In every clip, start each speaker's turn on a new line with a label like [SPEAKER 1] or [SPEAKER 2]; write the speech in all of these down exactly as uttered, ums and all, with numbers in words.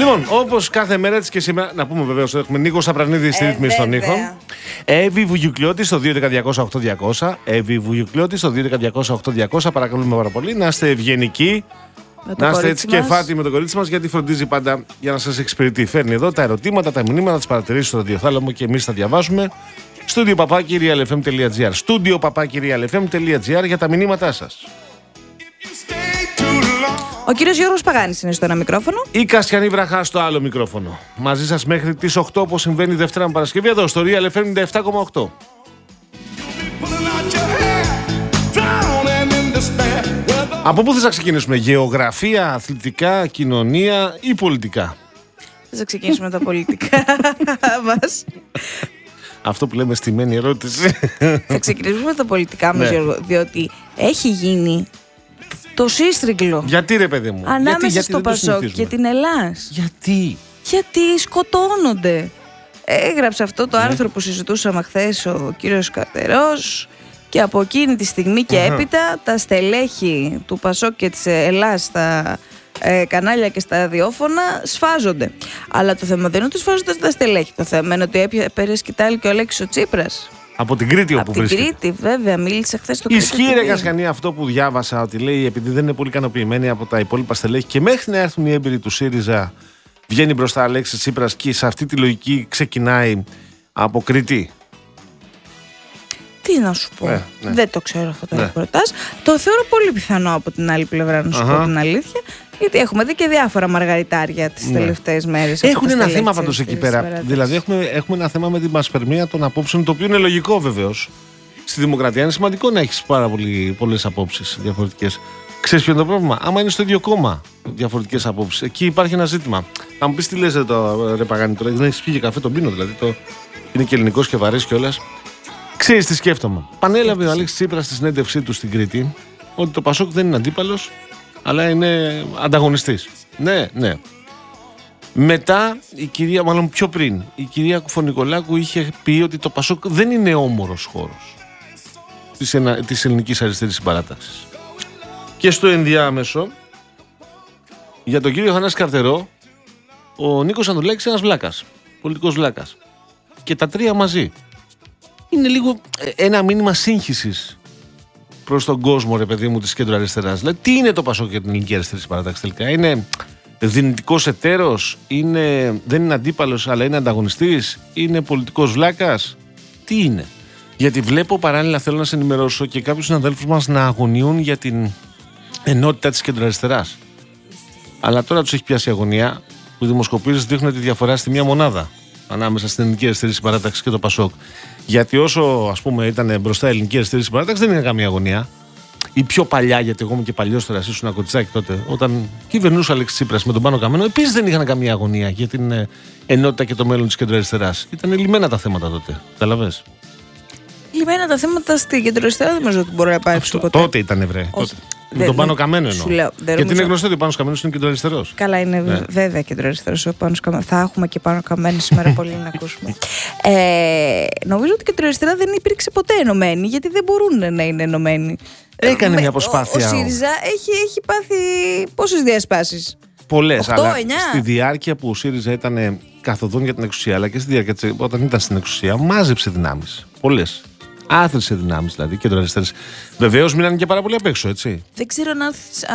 [SPEAKER 1] Λοιπόν, όπως κάθε μέρα έτσι και σήμερα, να πούμε βεβαίως ότι έχουμε Νίκο Σαπρανίδη στη ρύθμιση των ήχων. Εύη Βουγιουκλιώτη στο δύο ένα μηδέν διακόσια οκτώ διακόσια. Εύη Βουγιουκλιώτη στο δύο ένα μηδέν διακόσια οκτώ διακόσια. Παρακαλούμε πάρα πολύ να είστε ευγενικοί. Να είστε έτσι και φάτοι με το κορίτσι μας, γιατί φροντίζει πάντα για να σας εξυπηρετεί. Φέρνει εδώ τα ερωτήματα, τα μηνύματα, τις παρατηρήσεις στο ραδιοθάλαμο και εμείς τα διαβάζουμε. Studio παπάκι real f m dot g r. Studio παπάκι real f m dot g r για τα μηνύματά σας.
[SPEAKER 2] Ο κύριος Γιώργος Παγάνης είναι στο ένα μικρόφωνο.
[SPEAKER 1] Η Καστιανή Βραχά στο άλλο μικρόφωνο. Μαζί σας μέχρι τις οκτώ, όπως συμβαίνει Δευτέρα με Παρασκευή, εδώ στο Real εφ εμ ενενήντα επτά κόμμα οκτώ. Από πού θες να ξεκινήσουμε, γεωγραφία, αθλητικά, κοινωνία ή πολιτικά?
[SPEAKER 2] Θα ξεκινήσουμε τα πολιτικά μας.
[SPEAKER 1] Αυτό που λέμε στημένη ερώτηση.
[SPEAKER 2] Θα ξεκινήσουμε τα πολιτικά μας,
[SPEAKER 1] Ναι.
[SPEAKER 2] Γιώργο, διότι έχει γίνει το σύστριγγλο
[SPEAKER 1] Γιατί ρε παιδί μου?
[SPEAKER 2] ανάμεσα
[SPEAKER 1] γιατί, γιατί
[SPEAKER 2] στο
[SPEAKER 1] δεν το
[SPEAKER 2] Πασόκ
[SPEAKER 1] συνηθίζουμε?
[SPEAKER 2] και την Ελλάς.
[SPEAKER 1] Γιατί?
[SPEAKER 2] Γιατί σκοτώνονται. Έγραψε αυτό το άρθρο που συζητούσαμε χθες ο κύριος Καρτερός και από εκείνη τη στιγμή και
[SPEAKER 1] Αχα.
[SPEAKER 2] έπειτα τα στελέχη του Πασόκ και της Ελλάς στα ε, κανάλια και στα ραδιόφωνα σφάζονται. Αλλά το θέμα δεν είναι ότι σφάζονται στα στελέχη. Το θέμα είναι ότι έπαιρε σκητάλη και ο Αλέξης ο Τσίπρας.
[SPEAKER 1] Από την Κρήτη όπου
[SPEAKER 2] Από την
[SPEAKER 1] βρίσκεται.
[SPEAKER 2] Κρήτη, βέβαια, μίλησε χθες στο
[SPEAKER 1] Ισχύει
[SPEAKER 2] Κρήτη
[SPEAKER 1] ρε
[SPEAKER 2] τι βι.
[SPEAKER 1] Κασκανή αυτό που διάβασα, ότι λέει επειδή δεν είναι πολύ ικανοποιημένοι από τα υπόλοιπα στελέχη και μέχρι να έρθουν οι έμπειροι του ΣΥΡΙΖΑ βγαίνει μπροστά Αλέξης Τσίπρας και σε αυτή τη λογική ξεκινάει από Κρήτη.
[SPEAKER 2] Τι να σου πω.
[SPEAKER 1] Ε, ναι.
[SPEAKER 2] Δεν το ξέρω αυτό το
[SPEAKER 1] Ναι.
[SPEAKER 2] ρεπορτάζ. Το θεωρώ πολύ πιθανό από την άλλη πλευρά, να σου
[SPEAKER 1] Αχα.
[SPEAKER 2] πω την αλήθεια. Γιατί έχουμε δει και διάφορα μαργαριτάρια τις
[SPEAKER 1] Ναι.
[SPEAKER 2] τελευταίες μέρες.
[SPEAKER 1] Έχουν ένα θέμα
[SPEAKER 2] πάντως
[SPEAKER 1] πάντως εκεί πέρα. Δηλαδή έχουμε, έχουμε ένα θέμα με την πασπερμία των απόψεων, το οποίο είναι λογικό βεβαίως. Στη δημοκρατία είναι σημαντικό να έχεις πάρα πολύ, πολλές απόψεις διαφορετικές. Ξέρεις ποιο είναι το πρόβλημα? Άμα είναι στο ίδιο κόμμα διαφορετικές απόψεις, εκεί υπάρχει ένα ζήτημα. Να μου πεις τι λες ρε, το, ρε Παγάνη, τώρα δεν έχεις πιει και καφέ, τον πίνω δηλαδή. Το, είναι και ελληνικός και βαρύς κιόλας. Ξέρεις τι σκέφτομαι? Πανέλαβε ο Αλέξης Τσίπρας στη συνέντευξή του στην Κρήτη ότι το Πασόκ δεν είναι αντίπαλος, αλλά είναι ανταγωνιστής. Ναι, ναι. Μετά η κυρία, μάλλον πιο πριν, η κυρία Κουφονικολάκου είχε πει ότι το Πασόκ δεν είναι όμορος χώρος της, ενα, της ελληνικής αριστερής συμπαράταξης. Και στο ενδιάμεσο, για τον κύριο Θανάση Καρτερό, ο Νίκος Ανδρουλάκης είναι ένας βλάκας, πολιτικός βλάκας. Και τα τρία μαζί. Είναι λίγο ε, ένα μήνυμα σύγχυσης προς τον κόσμο, ρε παιδί μου, της κέντρου αριστεράς. Δηλαδή, τι είναι το Πασόκ για την ελληνική αριστερή συμπαράταξη τελικά? Είναι δυνητικός εταίρος, είναι, δεν είναι αντίπαλος, αλλά είναι ανταγωνιστής, είναι πολιτικός βλάκας? Τι είναι? Γιατί βλέπω παράλληλα, θέλω να σε ενημερώσω, και κάποιους συναδέλφους μας να αγωνιούν για την ενότητα της κέντρου αριστεράς. Αλλά τώρα τους έχει πιάσει η αγωνία που οι δημοσκοπήσεις δείχνουν τη διαφορά στη μία μονάδα ανάμεσα στην ελληνική αριστερή συμπαράταξη και το Πασόκ. Γιατί όσο, ας πούμε, ήταν μπροστά η ελληνική αριστερή συμπαράταξη, δεν είχαν καμία αγωνία. Η πιο παλιά, γιατί εγώ είμαι και παλιός τώρα, εσύ ήσουν κοτσάκι τότε, όταν κυβερνούσε ο Αλέξης Τσίπρας με τον Πάνο Καμένο, επίσης δεν είχαν καμία αγωνία για την ε, ενότητα και το μέλλον της κέντρου αριστεράς. Ήταν λυμμένα τα θέματα τότε. Καταλαβες?
[SPEAKER 2] Λυμμένα τα θέματα στη κεντροαριστερά δεν νομίζω ότι μπορεί να υπάρξει ποτέ.
[SPEAKER 1] Τότε ήταν βρε. Τότε. Με
[SPEAKER 2] Δεν-
[SPEAKER 1] τον Πάνο
[SPEAKER 2] δεν-
[SPEAKER 1] Καμένο
[SPEAKER 2] σου
[SPEAKER 1] εννοώ.
[SPEAKER 2] λέω, δεν
[SPEAKER 1] Γιατί
[SPEAKER 2] νομίζω-
[SPEAKER 1] είναι γνωστό ότι ο Πάνος Καμένος είναι κεντροαριστερός.
[SPEAKER 2] Καλά, είναι
[SPEAKER 1] Ναι.
[SPEAKER 2] βέβαια κεντροαριστερός ο Πάνος Καμένος. Θα έχουμε και Πάνο Καμένο σήμερα πολύ να ακούσουμε. Ε, νομίζω ότι η κεντροαριστερά δεν υπήρξε ποτέ ενωμένη, γιατί δεν μπορούν να είναι ενωμένοι.
[SPEAKER 1] Έκανε
[SPEAKER 2] Ε,
[SPEAKER 1] μια
[SPEAKER 2] ο-
[SPEAKER 1] προσπάθεια.
[SPEAKER 2] Ο, ΣΥΡΙΖΑ έχει, έχει πάθει πόσες διασπάσεις?
[SPEAKER 1] Πολλές,
[SPEAKER 2] οκτώ,
[SPEAKER 1] αλλά
[SPEAKER 2] εννιά.
[SPEAKER 1] στη διάρκεια που ο ΣΥΡΙΖΑ ήταν καθοδόν για την εξουσία, αλλά και στη διάρκεια της- όταν ήταν στην εξουσία, μάζεψε δυνάμεις. Πολλές. Άθροσε δυνάμεις δηλαδή, κεντροαριστερές. Βεβαίως μείνανε και πάρα πολύ απ' έξω, έτσι.
[SPEAKER 2] Δεν ξέρω αν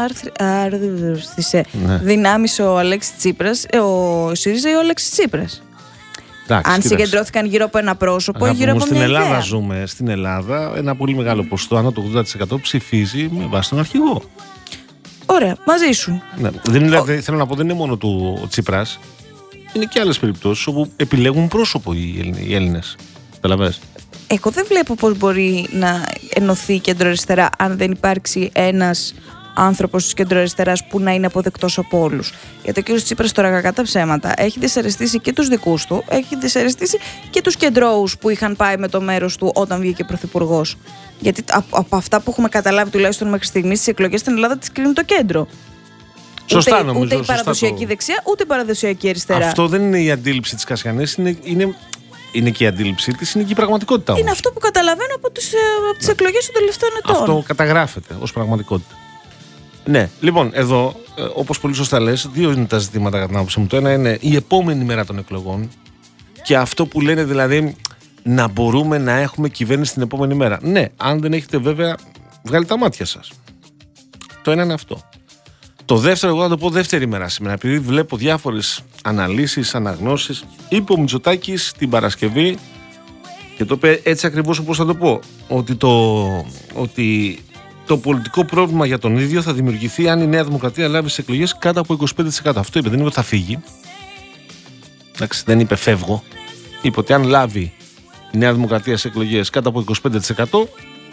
[SPEAKER 2] άρθρισε
[SPEAKER 1] Ναι.
[SPEAKER 2] δυνάμεις ο Αλέξης Τσίπρας, ε, ο ΣΥΡΙΖΑ ή ο Αλέξης Τσίπρας.
[SPEAKER 1] Εντάξει,
[SPEAKER 2] Αν
[SPEAKER 1] κοίταξε.
[SPEAKER 2] συγκεντρώθηκαν γύρω από ένα πρόσωπο ή
[SPEAKER 1] Αγάπη
[SPEAKER 2] γύρω
[SPEAKER 1] μου,
[SPEAKER 2] από
[SPEAKER 1] στην
[SPEAKER 2] μια
[SPEAKER 1] Ελλάδα
[SPEAKER 2] ιδέα.
[SPEAKER 1] ζούμε. Στην Ελλάδα ένα πολύ μεγάλο ποσοστό, άνω το ογδόντα τοις εκατό, ψηφίζει με βάση τον αρχηγό.
[SPEAKER 2] Ωραία, μαζί σου.
[SPEAKER 1] Ναι. Δεν είναι, δηλαδή, θέλω να πω, δεν είναι μόνο του ο Τσίπρας. Είναι και άλλες περιπτώσεις όπου επιλέγουν πρόσωπο οι Έλληνες- οι Έλληνες. Καταλαβες?
[SPEAKER 2] Εγώ δεν βλέπω πώς μπορεί να ενωθεί η κεντροαριστερά αν δεν υπάρξει ένας άνθρωπος της κεντροαριστεράς που να είναι αποδεκτός από όλους. Γιατί ο κ. Τσίπρας, τώρα κακά τα ψέματα, έχει δυσαρεστήσει και τους δικούς του, έχει δυσαρεστήσει και τους κεντρώους που είχαν πάει με το μέρος του όταν βγήκε πρωθυπουργός. Γιατί από, από αυτά που έχουμε καταλάβει τουλάχιστον μέχρι στιγμής, στις εκλογές στην Ελλάδα τις κρίνει το κέντρο.
[SPEAKER 1] Σωστά,
[SPEAKER 2] ούτε,
[SPEAKER 1] νομίζω.
[SPEAKER 2] Ούτε η
[SPEAKER 1] σωστά
[SPEAKER 2] παραδοσιακή
[SPEAKER 1] το...
[SPEAKER 2] δεξιά, ούτε η παραδοσιακή αριστερά.
[SPEAKER 1] Αυτό δεν είναι η αντίληψη της Κασιανής, είναι, είναι, είναι και η αντίληψή της, είναι και η πραγματικότητα όμως.
[SPEAKER 2] Είναι αυτό που καταλαβαίνω από τις, ε, από τις εκλογές των τελευταίων ετών.
[SPEAKER 1] Αυτό καταγράφεται ως πραγματικότητα. Ναι, λοιπόν, εδώ όπως πολύ σωστά λες, δύο είναι τα ζητήματα κατά την άποψή μου. Το ένα είναι η επόμενη μέρα των εκλογών και αυτό που λένε δηλαδή να μπορούμε να έχουμε κυβέρνηση την επόμενη μέρα. Ναι, αν δεν έχετε βέβαια βγάλει τα μάτια σας. Το ένα είναι αυτό. Το δεύτερο, εγώ θα το πω δεύτερη μέρα σήμερα, επειδή βλέπω διάφορες αναλύσεις, αναγνώσεις. Είπε ο Μητσοτάκης την Παρασκευή και το είπε έτσι ακριβώς όπως θα το πω, ότι το, ότι το πολιτικό πρόβλημα για τον ίδιο θα δημιουργηθεί αν η Νέα Δημοκρατία λάβει στις εκλογές κάτω από είκοσι πέντε τοις εκατό. Αυτό είπε, δεν είπε ότι θα φύγει. Εντάξει, δεν είπε φεύγω. Είπε ότι αν λάβει η Νέα Δημοκρατία στις εκλογές κάτω από είκοσι πέντε τοις εκατό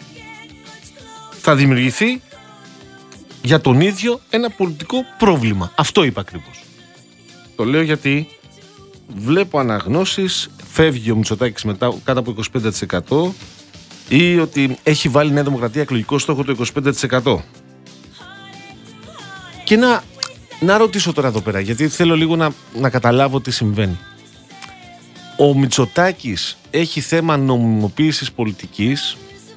[SPEAKER 1] θα δημιουργηθεί για τον ίδιο ένα πολιτικό πρόβλημα. Αυτό είπα ακριβώς. Το λέω γιατί βλέπω αναγνώσεις, φεύγει ο Μητσοτάκης μετά κάτω από είκοσι πέντε τοις εκατό ή ότι έχει βάλει η Νέα Δημοκρατία εκλογικό στόχο το είκοσι πέντε τοις εκατό. Και να, να ρωτήσω τώρα εδώ πέρα, γιατί θέλω λίγο να, να καταλάβω τι συμβαίνει. Ο Μητσοτάκης έχει θέμα νομιμοποίησης πολιτικής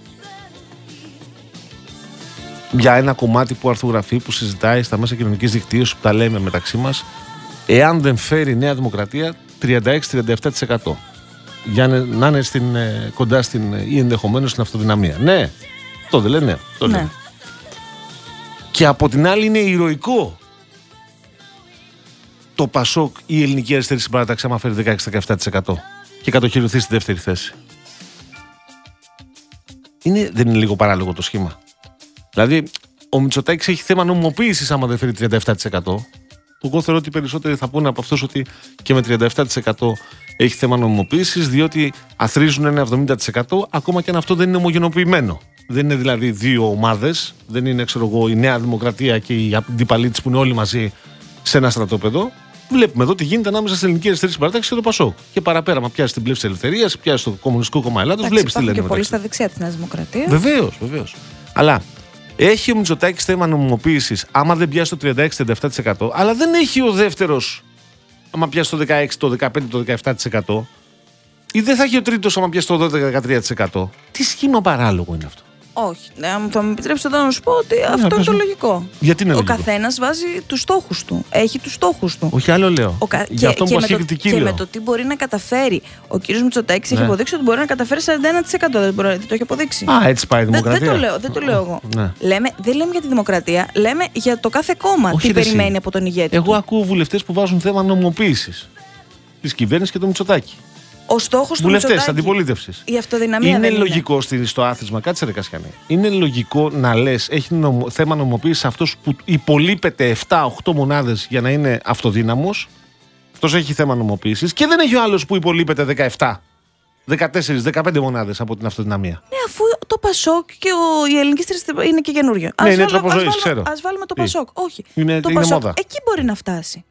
[SPEAKER 1] για ένα κομμάτι που αρθογραφεί, που συζητάει στα μέσα κοινωνικής δικτύωσης, που τα λέμε μεταξύ μας, εάν δεν φέρει η Νέα Δημοκρατία τριάντα έξι με τριάντα επτά τοις εκατό για να είναι στην, κοντά στην, ή ενδεχομένως στην αυτοδυναμία. Ναι, το δεν λένε. Το
[SPEAKER 2] ναι.
[SPEAKER 1] λένε. Και από την άλλη είναι ηρωικό το Πασόκ ή η Ελληνική Αριστερή Συμπαράταξη άμα φέρει δεκαέξι με δεκαεπτά τοις εκατό και κατοχυρωθεί στη δεύτερη θέση. Είναι, δεν είναι λίγο παράλογο το σχήμα? Δηλαδή, ο Μητσοτάκης έχει θέμα νομιμοποίησης άμα δεν φέρει τριάντα επτά τοις εκατό. Εγώ θεωρώ ότι περισσότεροι θα πούνε από αυτός ότι και με τριάντα επτά τοις εκατό έχει θέμα νομιμοποίησης, διότι αθροίζουν ένα εβδομήντα τοις εκατό ακόμα και αν αυτό δεν είναι ομογενοποιημένο. Δεν είναι δηλαδή δύο ομάδες, δεν είναι, ξέρω εγώ, η Νέα Δημοκρατία και οι αντίπαλοι της που είναι όλοι μαζί σε ένα στρατόπεδο. Βλέπουμε εδώ τι γίνεται ανάμεσα στην Ελληνική Αριστερή Συμπαράταξη και το Πασόκ. Και παραπέρα, μα πιάσει την πλεύση της ελευθερίας, πιάσει το Κομμουνιστικό Κόμμα Ελλάδος, βλέπει τι λένε.
[SPEAKER 2] Και πολύ στα δεξιά της Νέας Δημοκρατίας.
[SPEAKER 1] Βεβαίως, βεβαίως. Αλλά έχει ο Μητσοτάκης θέμα νομιμοποίησης, άμα δεν πιάσει το τριάντα έξι με τριάντα επτά τοις εκατό, αλλά δεν έχει ο δεύτερος, άμα πιάσει το δεκαέξι, το δεκαπέντε, το δεκαεπτά τοις εκατό, ή δεν θα έχει ο τρίτος, άμα πιάσει το δώδεκα με δεκατρία τοις εκατό. Τι σχήμα παράλογο είναι αυτό?
[SPEAKER 2] Όχι. Θα μου επιτρέψετε να σου πω ότι
[SPEAKER 1] ναι,
[SPEAKER 2] αυτό είναι το λογικό.
[SPEAKER 1] Γιατί είναι
[SPEAKER 2] ο
[SPEAKER 1] λογικό?
[SPEAKER 2] καθένας βάζει τους στόχους του. Έχει τους στόχους του.
[SPEAKER 1] Όχι, άλλο λέω.
[SPEAKER 2] Ο κα...
[SPEAKER 1] Για
[SPEAKER 2] και,
[SPEAKER 1] αυτό
[SPEAKER 2] και,
[SPEAKER 1] που
[SPEAKER 2] με το,
[SPEAKER 1] κριτική
[SPEAKER 2] και
[SPEAKER 1] λέω.
[SPEAKER 2] με το τι μπορεί να καταφέρει. Ο κύριος Μητσοτάκης
[SPEAKER 1] ναι.
[SPEAKER 2] έχει αποδείξει ότι μπορεί να καταφέρει σαράντα ένα τοις εκατό. Δεν, μπορεί, δεν το έχει αποδείξει.
[SPEAKER 1] Α, έτσι πάει η δημοκρατία.
[SPEAKER 2] Δεν, δεν το λέω, δεν το λέω εγώ.
[SPEAKER 1] Ναι.
[SPEAKER 2] Λέμε, δεν λέμε για τη δημοκρατία, λέμε για το κάθε κόμμα.
[SPEAKER 1] Όχι,
[SPEAKER 2] τι
[SPEAKER 1] ρε,
[SPEAKER 2] περιμένει
[SPEAKER 1] εσύ.
[SPEAKER 2] από τον ηγέτη.
[SPEAKER 1] Εγώ
[SPEAKER 2] του.
[SPEAKER 1] ακούω βουλευτές που βάζουν θέμα νομιμοποίησης της κυβέρνησης και του Μητσοτάκη.
[SPEAKER 2] Ο στόχος του
[SPEAKER 1] Βουλευτές
[SPEAKER 2] Μητσοτάκη.
[SPEAKER 1] αντιπολίτευσης.
[SPEAKER 2] Η αυτοδυναμία
[SPEAKER 1] Είναι
[SPEAKER 2] δεν
[SPEAKER 1] λογικό είναι. στο άθροισμα, κάτσε ρε Κασιανή. Είναι λογικό να λες, έχει νομο, θέμα νομιμοποίησης αυτός που υπολείπεται επτά οχτώ μονάδες για να είναι αυτοδύναμος. Αυτός έχει θέμα νομιμοποίησης και δεν έχει ο άλλος που υπολείπεται δεκαεπτά, δεκατέσσερα, δεκαπέντε μονάδες από την αυτοδυναμία.
[SPEAKER 2] Ναι, αφού το Πασόκ και ο, η Ελληνική Αριστερά είναι και καινούριο.
[SPEAKER 1] Ναι,
[SPEAKER 2] ας
[SPEAKER 1] είναι
[SPEAKER 2] βάλω,
[SPEAKER 1] τρόπο
[SPEAKER 2] ας
[SPEAKER 1] ζωής,
[SPEAKER 2] βάλω,
[SPEAKER 1] ξέρω.
[SPEAKER 2] Ας βάλουμε το
[SPEAKER 1] Τι?
[SPEAKER 2] Πασόκ. Όχι.
[SPEAKER 1] Είναι,
[SPEAKER 2] το
[SPEAKER 1] είναι
[SPEAKER 2] Πασόκ
[SPEAKER 1] μόδα.
[SPEAKER 2] εκεί μπορεί να φτάσει.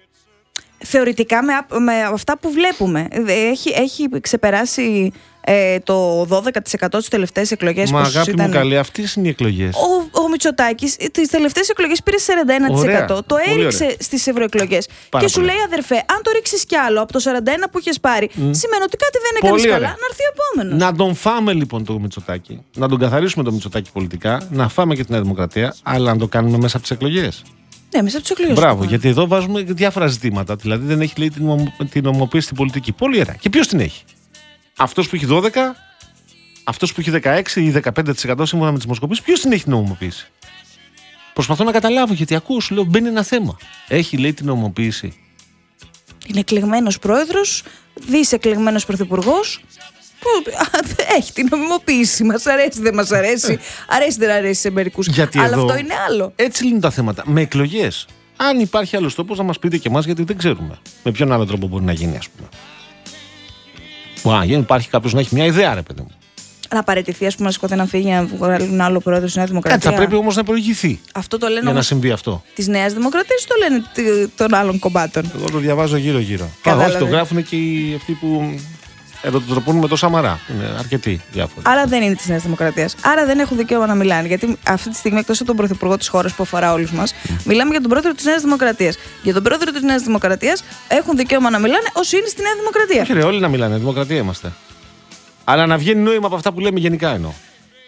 [SPEAKER 2] Θεωρητικά με, με αυτά που βλέπουμε. Έχει, έχει ξεπεράσει ε, το δώδεκα τοις εκατό στις τελευταίες εκλογές.
[SPEAKER 1] Μα
[SPEAKER 2] πόσους
[SPEAKER 1] αγάπη
[SPEAKER 2] ήταν.
[SPEAKER 1] μου καλή, αυτές είναι οι εκλογές.
[SPEAKER 2] Ο, ο Μητσοτάκης τις τελευταίες εκλογές πήρε σαράντα ένα τοις εκατό.
[SPEAKER 1] Ωραία.
[SPEAKER 2] Το
[SPEAKER 1] Πολύ
[SPEAKER 2] έριξε
[SPEAKER 1] ωραία.
[SPEAKER 2] στις ευρωεκλογές.
[SPEAKER 1] Πάρα
[SPEAKER 2] Και σου
[SPEAKER 1] πολύ.
[SPEAKER 2] λέει, αδερφέ, αν το ρίξεις κι άλλο από το σαράντα ένα που είχες πάρει, mm. σημαίνει ότι κάτι δεν έκανες
[SPEAKER 1] Πολύ
[SPEAKER 2] καλά.
[SPEAKER 1] ωραία.
[SPEAKER 2] Να έρθει ο επόμενος.
[SPEAKER 1] Να τον φάμε λοιπόν το Μητσοτάκη, να τον καθαρίσουμε το Μητσοτάκη πολιτικά, να φάμε και τη Νέα Δημοκρατία, αλλά να το κάνουμε μέσα από τις εκλογές.
[SPEAKER 2] Ναι, μέσα από τις εκλογές.
[SPEAKER 1] Μπράβο, γιατί εδώ βάζουμε διάφορα ζητήματα. Δηλαδή δεν έχει λέει την, νομο, την νομιμοποίηση στην πολιτική. Πολύ ωραία. Και ποιος την έχει? Αυτός που έχει δώδεκα, αυτός που έχει δεκαέξι ή δεκαπέντε τοις εκατό σύμφωνα με τις δημοσκοπήσεις, ποιος την έχει την νομιμοποίηση? Προσπαθώ να καταλάβω, γιατί ακούω, σου λέω, μπαίνει ένα θέμα. Έχει λέει την νομιμοποίηση.
[SPEAKER 2] Είναι εκλεγμένος πρόεδρος, δισεκλεγμένος πρωθυπουργός. Που έχει την νομιμοποίηση. Μας αρέσει, δεν μας αρέσει. Αρέσει, δεν αρέσει σε μερικούς.
[SPEAKER 1] Γιατί
[SPEAKER 2] Αλλά
[SPEAKER 1] εδώ,
[SPEAKER 2] αυτό είναι άλλο.
[SPEAKER 1] Έτσι λύνουν τα θέματα. Με εκλογές. Αν υπάρχει άλλος τρόπος, να μας πείτε και εμάς, γιατί δεν ξέρουμε. Με ποιον άλλο τρόπο μπορεί να γίνει, ας πούμε. Μπορεί να γίνει, υπάρχει κάποιος να έχει μια ιδέα, ρε παιδί μου.
[SPEAKER 2] Να παραιτηθεί, ας πούμε, να σηκωθεί να φύγει, να βγάλουν άλλο πρόεδρο στη Νέα Δημοκρατία.
[SPEAKER 1] Κάτι θα πρέπει όμως να προηγηθεί.
[SPEAKER 2] Αυτό το λένε
[SPEAKER 1] για να συμβεί αυτό.
[SPEAKER 2] Της Νέας Δημοκρατίας, το λένε των άλλων κομμάτων.
[SPEAKER 1] Εγώ το διαβάζω γύρω-γύρω.
[SPEAKER 2] Κατάλαβε.
[SPEAKER 1] Όχι, το γράφουν και οι, αυτοί που. Εδώ το τροπούν με το Σαμαρά. Είναι αρκετοί διάφοροι.
[SPEAKER 2] Άρα δεν είναι τη Νέα Δημοκρατία. Άρα δεν έχουν δικαίωμα να μιλάνε. Γιατί αυτή τη στιγμή, εκτός από τον πρωθυπουργό της χώρας που αφορά όλους μας, mm. μιλάμε για τον πρόεδρο της Νέας Δημοκρατίας. Για τον πρόεδρο της Νέας Δημοκρατίας έχουν δικαίωμα να μιλάνε όσοι είναι στη Νέα Δημοκρατία.
[SPEAKER 1] Όχι, ρε, όλοι να μιλάνε. Δημοκρατία είμαστε. Αλλά να βγαίνει νόημα από αυτά που λέμε γενικά εννοώ.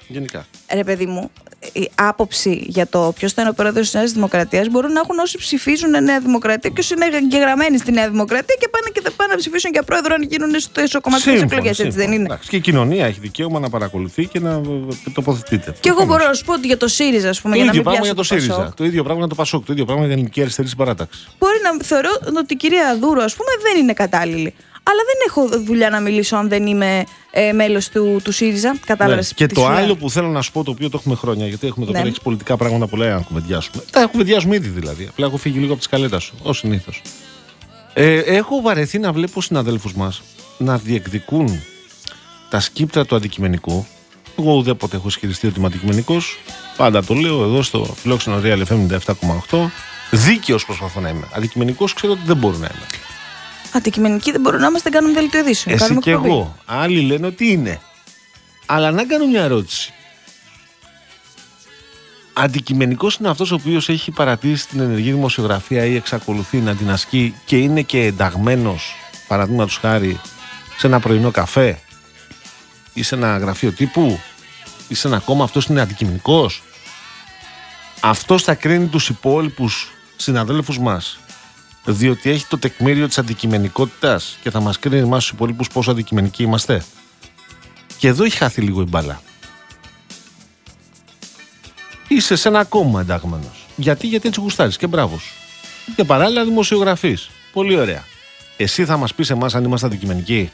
[SPEAKER 1] γενικά.
[SPEAKER 2] Ρε παιδί μου, η άποψη για το ποιος θα είναι ο πρόεδρος της Νέας Δημοκρατίας μπορούν να έχουν όσοι ψηφίζουν Νέα Δημοκρατία και όσοι είναι εγγεγραμμένοι στη Νέα Δημοκρατία και πάνε και θα πάνε να ψηφίσουν για πρόεδρο αν γίνουν στις κομματικές εκλογές, έτσι δεν είναι?
[SPEAKER 1] Εντάξει, και η κοινωνία έχει δικαίωμα να παρακολουθεί και να τοποθετείται.
[SPEAKER 2] Και εγώ μπορώ να σου πω ότι για το ΣΥΡΙΖΑ, ας πούμε,
[SPEAKER 1] το
[SPEAKER 2] για να
[SPEAKER 1] ίδιο
[SPEAKER 2] μην
[SPEAKER 1] πράγμα για το
[SPEAKER 2] πιάσω
[SPEAKER 1] ΣΥΡΙΖΑ.
[SPEAKER 2] Πασόκ.
[SPEAKER 1] Το ίδιο πράγμα για το ΠΑΣΟΚ. Το ίδιο πράγμα για την Ελληνική Αριστερή Συμπαράταξη.
[SPEAKER 2] Μπορεί να θεωρώ ότι η κυρία Δούρου, ας πούμε, δεν είναι κατάλληλη. Αλλά δεν έχω δουλειά να μιλήσω αν δεν είμαι ε, μέλος του, του ΣΥΡΙΖΑ. Κατάλαβες.
[SPEAKER 1] Ναι. Και το σουρά. Άλλο που θέλω να σου πω, το οποίο το έχουμε χρόνια, γιατί έχουμε εδώ ναι. πέρα πολιτικά πράγματα πολλά να κουβεντιάσουμε. Τα κουβεντιάσουμε ήδη δηλαδή. Απλά έχω φύγει λίγο από τη σκαλέτα σου, ως συνήθως. Ε, έχω βαρεθεί να βλέπω συναδέλφους μας να διεκδικούν τα σκύπτρα του αντικειμενικού. Εγώ ουδέποτε έχω ισχυριστεί ότι είμαι αντικειμενικός. Πάντα το λέω εδώ στο φιλόξενο Real εφ εμ ενενήντα επτά κόμμα οκτώ. Δίκαιος προσπαθώ να είμαι. Αντικειμενικός ξέρω ότι δεν μπορώ να είμαι.
[SPEAKER 2] Αντικειμενικοί δεν μπορούν να είμαστε, κάνουμε δελτίο ειδήσεων.
[SPEAKER 1] Εσύ και εκπομπή. Εγώ. Άλλοι λένε ότι είναι. Αλλά να κάνω μια ερώτηση. Αντικειμενικός είναι αυτός ο οποίος έχει παρατήσει την ενεργή δημοσιογραφία ή εξακολουθεί να την ασκεί και είναι και ενταγμένος, παραδείγματος χάρη, σε ένα πρωινό καφέ ή σε ένα γραφείο τύπου ή σε ένα κόμμα. Αυτός είναι αντικειμενικός. Αυτός θα κρίνει τους υπόλοιπους συναδέλφους μας, διότι έχει το τεκμήριο της αντικειμενικότητας και θα μας κρίνει εμάς τους υπόλοιπους πόσο αντικειμενικοί είμαστε. Και εδώ έχει χάθει λίγο η μπάλα. Είσαι σε ένα κόμμα εντάγμενος. Γιατί, γιατί έτσι γουστάρεις και μπράβο σου. Και παράλληλα δημοσιογραφείς. Πολύ ωραία. Εσύ θα μας πεις εμάς αν είμαστε αντικειμενικοί?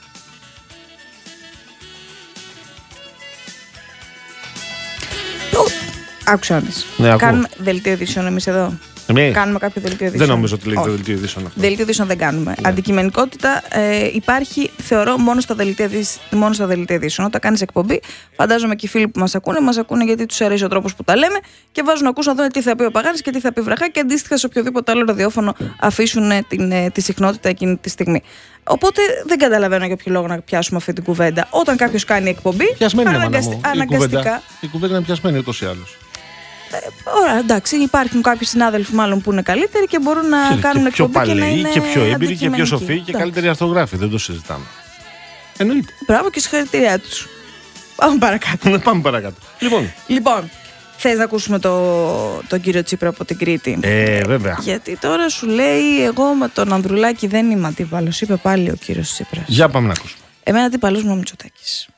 [SPEAKER 2] Άκουσα να δεις.
[SPEAKER 1] Ναι,
[SPEAKER 2] κάνουμε δελτίο ειδήσεων εμείς εδώ.
[SPEAKER 1] Ναι.
[SPEAKER 2] Κάνουμε κάποιο δελτίο ειδήσεων?
[SPEAKER 1] Δεν νομίζω ότι λέγεται δελτίο ειδήσεων αυτό.
[SPEAKER 2] Δελτίο ειδήσεων δεν κάνουμε. Ναι. Αντικειμενικότητα ε, υπάρχει, θεωρώ, μόνο στα δελτία ειδήσεων. Όταν κάνεις εκπομπή, φαντάζομαι και οι φίλοι που μας ακούνε, μας ακούνε γιατί τους αρέσει ο τρόπος που τα λέμε και βάζουν να ακούσουν να δουν τι θα πει ο Παγάνης και τι θα πει Βραχά και αντίστοιχα σε οποιοδήποτε άλλο ραδιόφωνο αφήσουν την, τη συχνότητα εκείνη τη στιγμή. Οπότε δεν καταλαβαίνω για ποιο λόγο να πιάσουμε αυτή την κουβέντα. Όταν κάποιος κάνει εκπομπή,
[SPEAKER 1] αναγκαστι... αναγκαστικά. Η κουβέντα είναι πιασμένη ούτως ή άλλως.
[SPEAKER 2] Ε, ωραία, εντάξει, υπάρχουν κάποιοι συνάδελφοι μάλλον που είναι καλύτεροι και μπορούν να και, κάνουν
[SPEAKER 1] και
[SPEAKER 2] εκπομπή
[SPEAKER 1] παλαιοί,
[SPEAKER 2] και να είναι
[SPEAKER 1] και πιο έμπειροι και πιο σοφοί και εντάξει. Καλύτεροι αρθρογράφοι, δεν το συζητάμε. Εννοείται.
[SPEAKER 2] Μπράβο και συγχαρητήριά τους. Πάμε παρακάτω.
[SPEAKER 1] Πάμε παρακάτω. Λοιπόν,
[SPEAKER 2] λοιπόν θες να ακούσουμε το, τον κύριο Τσίπρα από την Κρήτη?
[SPEAKER 1] Ε, βέβαια.
[SPEAKER 2] Γιατί τώρα σου λέει εγώ με τον Ανδρουλάκη δεν είμαι αντίπαλος, είπε πάλι ο κύριος Τσίπρας.
[SPEAKER 1] Για πάμε να ακούσουμε.
[SPEAKER 2] Εμένα αντίπαλος μου ο Μητσοτάκης.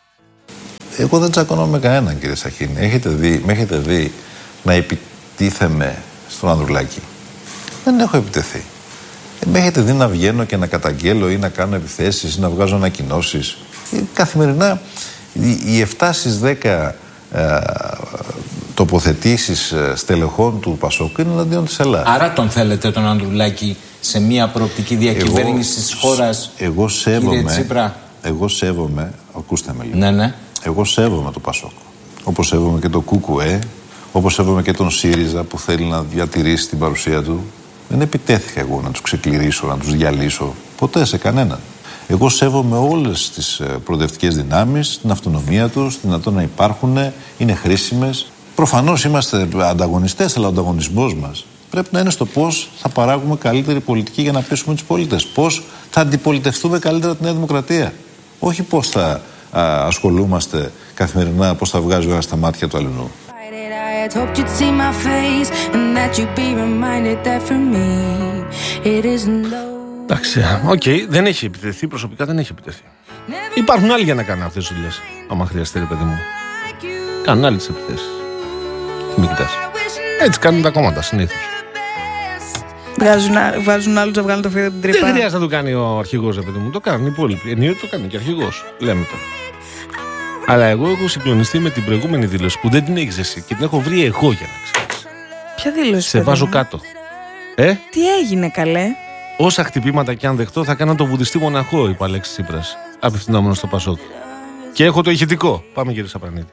[SPEAKER 3] Εγώ δεν τσακώνομαι με κανέναν, κύριε Σαχίνη. Έχετε δει, με έχετε δει να επιτίθεμαι στον Ανδρουλάκη? Δεν έχω επιτεθεί. Με έχετε δει να βγαίνω και να καταγγέλω ή να κάνω επιθέσεις ή να βγάζω ανακοινώσεις? Καθημερινά οι επτά στις δέκα ε, τοποθετήσεις στελεχών του Πασόκ είναι εναντίον της Ελλάδας.
[SPEAKER 4] Άρα τον θέλετε τον Ανδρουλάκη σε μια προοπτική διακυβέρνηση της χώρας,
[SPEAKER 3] εγώ σέβομαι,
[SPEAKER 4] κύριε Τσίπρα?
[SPEAKER 3] Εγώ σέβομαι, ακούστε με λίγο.
[SPEAKER 4] Ναι, ναι.
[SPEAKER 3] Εγώ σέβομαι το Πασόκ. Όπως σέβομαι και το ΚΚΕ, όπως σέβομαι και τον ΣΥΡΙΖΑ που θέλει να διατηρήσει την παρουσία του. Δεν επιτέθηκα εγώ να τους ξεκληρίσω, να τους διαλύσω. Ποτέ σε κανέναν. Εγώ σέβομαι όλες τις προοδευτικές δυνάμεις, την αυτονομία τους, τη δυνατότητα να υπάρχουν, είναι χρήσιμες. Προφανώς είμαστε ανταγωνιστές, αλλά ο ανταγωνισμός μας πρέπει να είναι στο πώς θα παράγουμε καλύτερη πολιτική για να πείσουμε τους πολίτες. Πώς θα αντιπολιτευτούμε καλύτερα τη Νέα Δημοκρατία. Όχι πώς θα α, ασχολούμαστε καθημερινά, πώς θα βγάζει ο ένας στα μάτια του αλληνού.
[SPEAKER 1] Εντάξει, οκ, okay, δεν έχει επιτεθεί, προσωπικά δεν έχει επιτεθεί. Υπάρχουν άλλοι για να κάνουν αυτές τις δουλειές, άμα χρειαστεί, ρε παιδί μου. Κάνουν άλλοι τις επιθέσεις. Τι με κοιτάς. Έτσι κάνουν τα κόμματα συνήθως.
[SPEAKER 2] Βάζουν άλλους να βγάλουν το φίδι από την τρύπα.
[SPEAKER 1] Δεν χρειάζεται να το κάνει ο αρχηγός, ρε παιδί μου. Το κάνουν οι υπόλοιποι. Ενίοτε το κάνει και ο αρχηγός. Λέμε το. Αλλά εγώ έχω συγκλονιστεί με την προηγούμενη δήλωση που δεν την έχεις εσύ και την έχω βρει εγώ, για να ξέρεις.
[SPEAKER 2] Ποια δήλωση?
[SPEAKER 1] Σε βάζω κάτω. Ε?
[SPEAKER 2] Τι έγινε, καλέ?
[SPEAKER 1] Όσα χτυπήματα και αν δεχτώ, θα κάνω το βουδιστή μοναχό, είπε ο Αλέξης Τσίπρας, απευθυνόμενος στο Πασόκ. Και έχω το ηχητικό. Πάμε, κύριε Σαπρανίδη.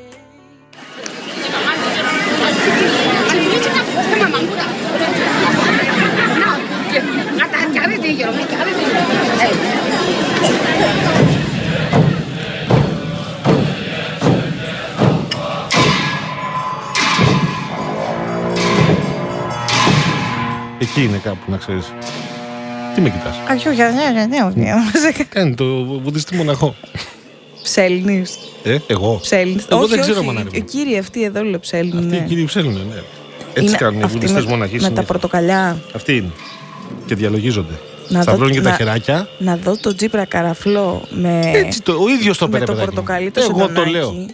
[SPEAKER 1] Εκεί είναι κάπου, να ξέρεις. Τι με κοιτάς?
[SPEAKER 2] Κάνει το βουδιστή
[SPEAKER 1] μοναχό.
[SPEAKER 2] Ψέλνεις.
[SPEAKER 1] Ε, εγώ.
[SPEAKER 2] Ψέλνεις.
[SPEAKER 1] Εγώ
[SPEAKER 2] όχι,
[SPEAKER 1] δεν ξέρω,
[SPEAKER 2] όχι.
[SPEAKER 1] μανάρι μου.
[SPEAKER 2] Οι κύριοι αυτοί εδώ λέει ψέλνουν.
[SPEAKER 1] Αυτοί
[SPEAKER 2] Ναι.
[SPEAKER 1] οι κύριοι ψέλνουν, ναι. Έτσι
[SPEAKER 2] Είναι
[SPEAKER 1] κάνουν οι
[SPEAKER 2] αυτοί
[SPEAKER 1] βουδιστές
[SPEAKER 2] με-
[SPEAKER 1] μοναχοί.
[SPEAKER 2] Με τα
[SPEAKER 1] συνήθως.
[SPEAKER 2] πορτοκαλιά.
[SPEAKER 1] Αυτοί είναι. Και διαλογίζονται.
[SPEAKER 2] Να
[SPEAKER 1] Σταυρώνουν
[SPEAKER 2] δω-
[SPEAKER 1] και τα
[SPEAKER 2] να-
[SPEAKER 1] χεράκια.
[SPEAKER 2] Να δω τον Τσίπρα καραφλό με,
[SPEAKER 1] Έτσι, το, ο ίδιος το
[SPEAKER 2] με
[SPEAKER 1] πήρε,
[SPEAKER 2] το
[SPEAKER 1] παιδάκι μου.
[SPEAKER 2] πορτοκαλί το
[SPEAKER 1] Εγώ το
[SPEAKER 2] σεντονάκι.
[SPEAKER 1] λέω.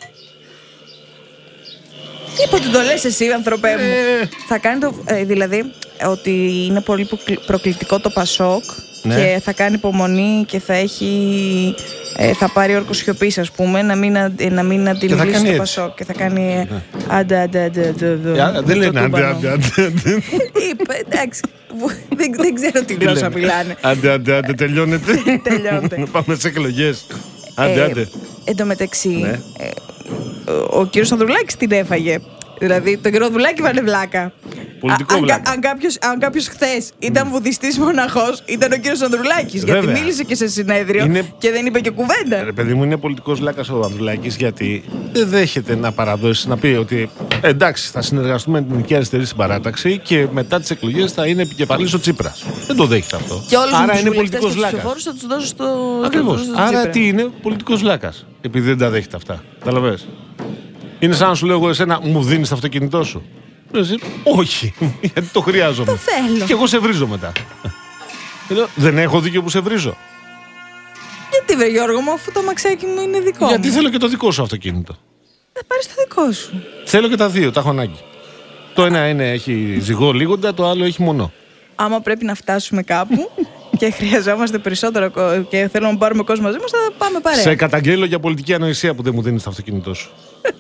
[SPEAKER 2] Είπα ότι το λες εσύ, ανθρωπέ μου.
[SPEAKER 1] Ε.
[SPEAKER 2] Θα κάνει το. ε, δηλαδή, ότι είναι πολύ προκλη- προκλητικό το Πασόκ
[SPEAKER 1] Ναι.
[SPEAKER 2] και θα κάνει υπομονή και θα έχει. ε, θα πάρει όρκο σιωπής, ας πούμε, να μην, αντι- να μην αντιμιλήσει
[SPEAKER 1] κάνει
[SPEAKER 2] το
[SPEAKER 1] έτσι.
[SPEAKER 2] Πασόκ. Και θα κάνει. ε, Άντε, άντε, άντε, άντε, άντε,
[SPEAKER 1] Ε, α, Δεν
[SPEAKER 2] το
[SPEAKER 1] λένε άντε,
[SPEAKER 2] τούμπανο.
[SPEAKER 1] άντε, άντε, άντε.
[SPEAKER 2] Είπε, εντάξει. δεν, δεν ξέρω τι γλώσσα
[SPEAKER 1] λένε.
[SPEAKER 2] μιλάνε.
[SPEAKER 1] Άντε, άντε, άντε, τελειώνεται.
[SPEAKER 2] Τελειώνεται.
[SPEAKER 1] Πάμε σε εκλογές. Άντε,
[SPEAKER 2] Ε,
[SPEAKER 1] άντε.
[SPEAKER 2] Εν τω μεταξύ,
[SPEAKER 1] Ναι.
[SPEAKER 2] ε, ο, ο κύριος Ανδρουλάκης την έφαγε. Δηλαδή, τον κύριο Ανδρουλάκη βάλε βλάκα.
[SPEAKER 1] Πολιτικό
[SPEAKER 2] Α- αν, κα-
[SPEAKER 1] βλάκα.
[SPEAKER 2] αν κάποιος, αν κάποιος χθες ήταν βουδιστής μοναχός, ήταν ο κύριος Ανδρουλάκης. Γιατί
[SPEAKER 1] Βέβαια.
[SPEAKER 2] μίλησε και σε συνέδριο
[SPEAKER 1] Είναι-
[SPEAKER 2] και δεν είπε και κουβέντα.
[SPEAKER 1] Ρε παιδί μου, είναι πολιτικός λάκας ο Ανδρουλάκης, γιατί δεν δέχεται να παραδώσει, να πει ότι ε, εντάξει, θα συνεργαστούμε με την Νική Αριστερή στην παράταξη και μετά τις εκλογές θα είναι επικεφαλής ο Τσίπρας. Δεν το δέχεται αυτό.
[SPEAKER 2] Και όλους
[SPEAKER 1] Άρα
[SPEAKER 2] τους
[SPEAKER 1] είναι
[SPEAKER 2] βουλευτές και
[SPEAKER 1] πολιτικός
[SPEAKER 2] τους
[SPEAKER 1] λάκας.
[SPEAKER 2] ψηφοφόρους θα τους δώσω στο.
[SPEAKER 1] Ακριβώς.
[SPEAKER 2] στο
[SPEAKER 1] Άρα
[SPEAKER 2] Τσίπρα.
[SPEAKER 1] τι είναι, πολιτικός λάκας. Επειδή δεν τα δέχεται αυτά. Καταλαβες. Είναι σαν να σου λέω εγώ εσένα, μου δίνεις το αυτοκίνητό σου. Εσύ, όχι, γιατί το χρειάζομαι.
[SPEAKER 2] Το θέλω.
[SPEAKER 1] Και εγώ σε βρίζω μετά. Και λέω, δεν έχω δίκιο που σε βρίζω.
[SPEAKER 2] Γιατί βρε Γιώργο μου, αφού το μαξάκι μου είναι δικό
[SPEAKER 1] Γιατί
[SPEAKER 2] μου.
[SPEAKER 1] θέλω και το δικό σου αυτοκίνητο.
[SPEAKER 2] Θα πάρεις το δικό σου.
[SPEAKER 1] Θέλω και τα δύο, τα έχω ανάγκη. Το ένα είναι, έχει ζυγό λίγοντα, το άλλο έχει μονό.
[SPEAKER 2] Άμα πρέπει να φτάσουμε κάπου και χρειαζόμαστε περισσότερο κο- και θέλουμε να πάρουμε κόσμο μαζί μας, θα πάμε παρέα.
[SPEAKER 1] Σε καταγγέλλω για πολιτική ανοησία που δεν μου δίνεις το αυτοκίνητό σου.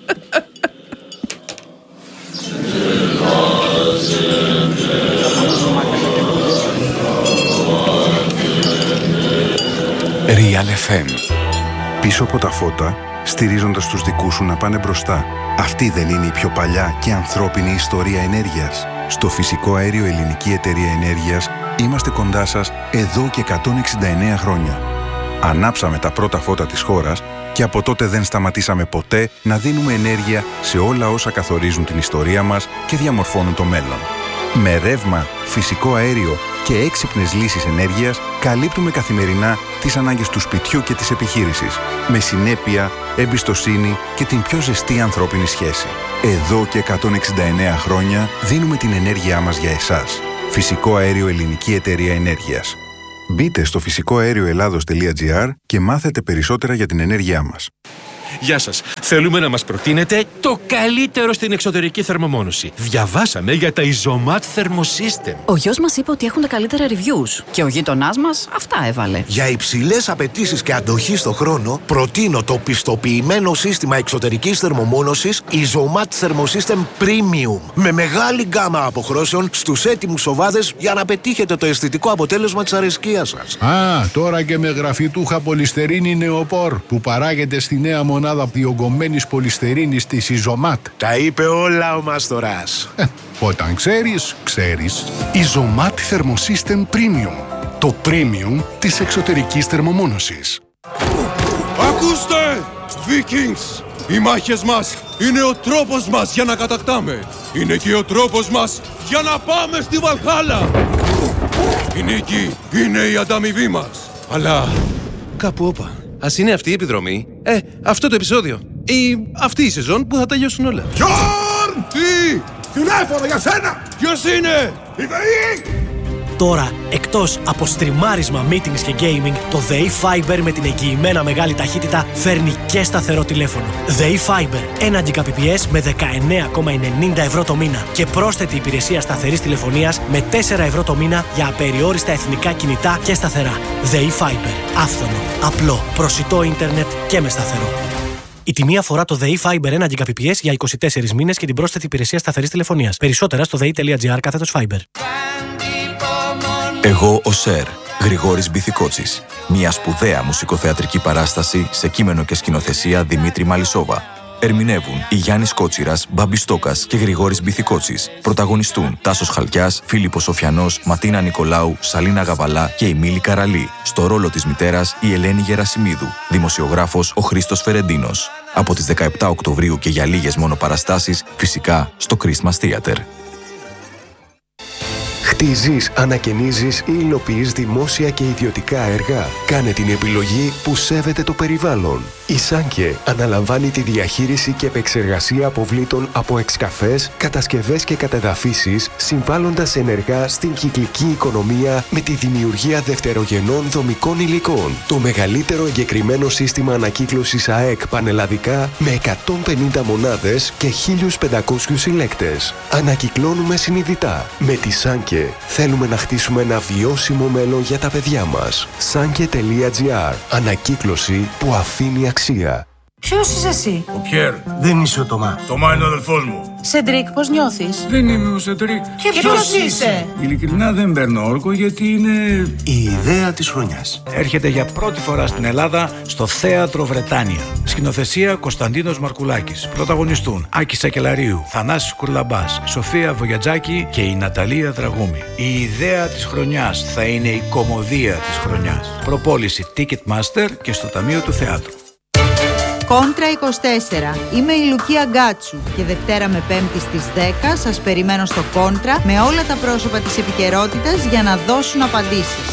[SPEAKER 5] Real εφ εμ.
[SPEAKER 6] Πίσω από τα φώτα, στηρίζοντας τους δικούς σου να πάνε μπροστά. Αυτή δεν είναι η πιο παλιά και ανθρώπινη ιστορία ενέργειας. Στο Φυσικό Αέριο Ελληνική Εταιρεία Ενέργειας είμαστε κοντά σας εδώ και εκατόν εξήντα εννέα χρόνια. Ανάψαμε τα πρώτα φώτα της χώρας και από τότε δεν σταματήσαμε ποτέ να δίνουμε ενέργεια σε όλα όσα καθορίζουν την ιστορία μας και διαμορφώνουν το μέλλον. Με ρεύμα, φυσικό αέριο και έξυπνες λύσεις ενέργειας καλύπτουμε καθημερινά τις ανάγκες του σπιτιού και της επιχείρησης. Με συνέπεια, εμπιστοσύνη και την πιο ζεστή ανθρώπινη σχέση. Εδώ και εκατόν εξήντα εννέα χρόνια δίνουμε την ενέργειά μας για εσάς. Φυσικό Αέριο Ελληνική Εταιρεία Ενέργειας. Μπείτε στο φυσικό αέριο ελλάδος τελεία τζι άρ και μάθετε περισσότερα για την ενέργειά μας.
[SPEAKER 7] Γεια σας. Θέλουμε να μας προτείνετε το καλύτερο στην εξωτερική θερμομόνωση. Διαβάσαμε για τα Isomat Thermosystem.
[SPEAKER 8] Ο γιος μας είπε ότι έχουν τα καλύτερα reviews και ο γείτονάς μας αυτά έβαλε.
[SPEAKER 9] Για υψηλές απαιτήσεις και αντοχή στο χρόνο, προτείνω το πιστοποιημένο σύστημα εξωτερικής θερμομόνωσης Isomat Thermosystem Premium. Με μεγάλη γκάμα αποχρώσεων στους έτοιμους σοβάδες για να πετύχετε το αισθητικό αποτέλεσμα της αρεσκίας σας.
[SPEAKER 10] Α, τώρα και με γραφιτούχα πολυστερίνη νεοπόρ που παράγεται στη νέα μονάδα διογκωμένης πολυστερίνης της Isomat.
[SPEAKER 9] Τα είπε όλα ο Μάστορας.
[SPEAKER 10] Ε, όταν ξέρεις, ξέρεις.
[SPEAKER 11] Isomat Thermosystem Premium. Το premium της εξωτερικής θερμομόνωσης.
[SPEAKER 12] Ακούστε! Vikings! Οι μάχες μας είναι ο τρόπος μας για να κατακτάμε. Είναι και ο τρόπος μας για να πάμε στη Βαλχάλα. Η νίκη είναι η ανταμοιβή μας. Αλλά κάπου όπα. Ας είναι αυτή η επιδρομή. Ε, αυτό το επεισόδιο. Ή αυτή η σεζόν που θα τελειώσουν όλα. Γιόρν! Τι!
[SPEAKER 13] Τηλέφωνο για σένα!
[SPEAKER 12] Ποιος είναι?
[SPEAKER 13] Η ΔΕΗ!
[SPEAKER 14] Τώρα, εκτός από στριμάρισμα, meetings και gaming, το ΔΕΗ Fiber με την εγγυημένα μεγάλη ταχύτητα φέρνει και σταθερό τηλέφωνο. ΔΕΗ Fiber, ένα Gbps με δεκαεννέα κόμμα ενενήντα ευρώ το μήνα και πρόσθετη υπηρεσία σταθερής τηλεφωνίας με τέσσερα ευρώ το μήνα για απεριόριστα εθνικά κινητά και σταθερά. ΔΕΗ Fiber, άφθονο, απλό, προσιτό ίντερνετ και με σταθερό. Η τιμή αφορά το ΔΕΗ Fiber ένα Gbps για είκοσι τέσσερις μήνες και την πρόσθετη υπηρεσία σταθερής τηλεφωνίας. Περισσότερα στο δεη.gr κάθετος Fiber.
[SPEAKER 5] Εγώ ο Σερ, Γρηγόρης Μπιθικότσης. Μια σπουδαία μουσικοθεατρική παράσταση σε κείμενο και σκηνοθεσία Δημήτρη Μαλισσόβα. Ερμηνεύουν η Γιάννης Κότσιρας, Μπάμπης Στόκας και Γρηγόρης Μπιθικότσης. Πρωταγωνιστούν Τάσος Χαλκιάς, Φίλιππος Σοφιανός, Ματίνα Νικολάου, Σαλίνα Γαβαλά και η Μίλη Καραλή. Στο ρόλο της μητέρας η Ελένη Γερασιμίδου. Δημοσιογράφος ο Χρήστος Φερεντίνος. Από τις δεκαεπτά Οκτωβρίου και για λίγες μόνο παραστάσεις, φυσικά στο Christmas Theater.
[SPEAKER 15] Τι ζεις, ανακαινίζεις ή υλοποιείς δημόσια και ιδιωτικά έργα? Κάνε την επιλογή που σέβεται το περιβάλλον. Η Σάνκε αναλαμβάνει τη διαχείριση και επεξεργασία αποβλήτων από εξκαφές, κατασκευές και κατεδαφίσεις, συμβάλλοντας ενεργά στην κυκλική οικονομία με τη δημιουργία δευτερογενών δομικών υλικών. Το μεγαλύτερο εγκεκριμένο σύστημα ανακύκλωσης ΑΕΚ πανελλαδικά με εκατόν πενήντα μονάδες και χίλιους πεντακόσιους συλλέκτες. Ανακυκλώνουμε συνειδητά. Με τη Σάνκε θέλουμε να χτίσουμε ένα βιώσιμο μέλλον για τα παιδιά μας. Σάνκε τελεία τζι άρ. Ανακύκλωση που αφήνει αξία.
[SPEAKER 16] Ποιος είσαι εσύ?
[SPEAKER 17] Ο Πιέρ. Δεν είσαι ο Τωμά. Τωμά είναι ο αδελφός μου.
[SPEAKER 16] Σεντρίκ, πώς νιώθεις?
[SPEAKER 17] Δεν είμαι ο Σεντρίκ.
[SPEAKER 16] Και ποιος είσαι?
[SPEAKER 17] Ειλικρινά δεν παίρνω όρκο γιατί είναι η ιδέα της χρονιάς.
[SPEAKER 18] Έρχεται για πρώτη φορά στην Ελλάδα στο Θέατρο Βρετάνια. Σκηνοθεσία Κωνσταντίνος Μαρκουλάκης. Πρωταγωνιστούν Άκη Σακελαρίου, Θανάσης Κουρλαμπάς, Σοφία Βογιατζάκη και η Ναταλία Δραγούμη. Η ιδέα της χρονιάς θα είναι η κωμωδία της χρονιάς. Προπόληση Ticketmaster και στο Ταμείο του Θεάτρου.
[SPEAKER 19] Κόντρα είκοσι τέσσερα. Είμαι η Λουκία Γκάτσου και Δευτέρα με Πέμπτη στις δέκα σας περιμένω στο Κόντρα με όλα τα πρόσωπα της επικαιρότητας για να δώσουν απαντήσεις.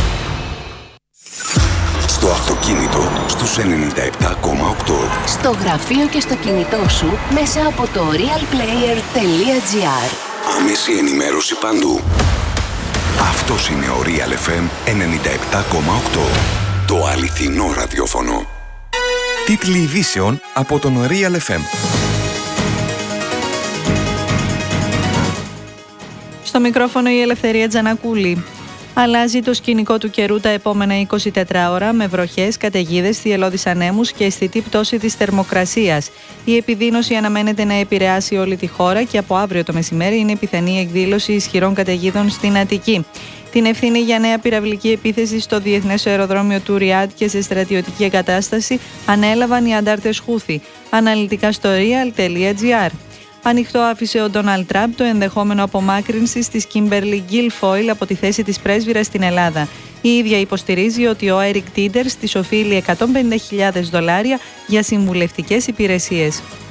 [SPEAKER 11] Στο αυτοκίνητο στους ενενήντα επτά κόμμα οκτώ.
[SPEAKER 20] Στο γραφείο και στο κινητό σου μέσα από το realplayer τελεία τζι άρ.
[SPEAKER 11] Άμεση ενημέρωση παντού. Αυτός είναι ο Real εφ εμ ενενήντα επτά κόμμα οκτώ. Το αληθινό ραδιόφωνο.
[SPEAKER 5] Τίτλοι ειδήσεων από τον Real εφ εμ.
[SPEAKER 21] Στο μικρόφωνο η Ελευθερία Τζανακούλη. Αλλάζει το σκηνικό του καιρού τα επόμενα είκοσι τέσσερις ώρα με βροχές, καταιγίδες, θυελλώδεις ανέμους και αισθητή πτώση της θερμοκρασίας. Η επιδείνωση αναμένεται να επηρεάσει όλη τη χώρα και από αύριο το μεσημέρι είναι πιθανή εκδήλωση ισχυρών καταιγίδων στην Αττική. Την ευθύνη για νέα πυραυλική επίθεση στο διεθνές αεροδρόμιο του Ριάντ και σε στρατιωτική εγκατάσταση ανέλαβαν οι αντάρτες Χούθι. Αναλυτικά στο real τελεία τζι άρ. Ανοιχτό άφησε ο Ντόναλντ Τραμπ το ενδεχόμενο απομάκρυνσης της Κίμπερλι Γκίλφόιλ από τη θέση της πρέσβυρας στην Ελλάδα. Η ίδια υποστηρίζει ότι ο Έρικ Τίντερς της οφείλει εκατόν πενήντα χιλιάδες δολάρια για συμβουλευτικές υπηρεσίες.